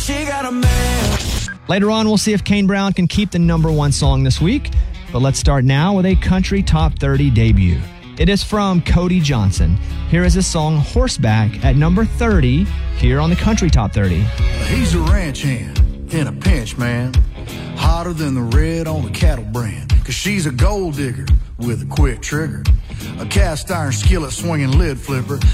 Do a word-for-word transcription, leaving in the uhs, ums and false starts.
she got a man. Later on, we'll see if Kane Brown can keep the number one song this week. But let's start now with a country top thirty debut. It is from Cody Johnson. Here is his song Horseback at number thirty here on the Country Top thirty. He's a ranch hand in a pinch, man. Hotter than the red on the cattle brand. Cause she's a gold digger with a quick trigger. A cast iron skillet swinging lid flipper.